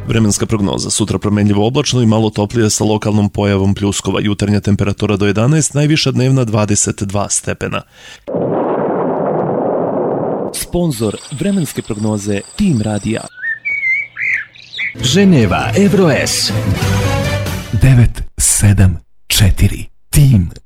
Vremenska prognoza: sutra promenljivo oblačno i malo toplije sa lokalnom pojavom pljuskova. Jutarnja temperatura do 11, najviša dnevna 22 stepena. Sponzor vremenske prognoze Tim Radija. Ženeva Evro S 974 Tim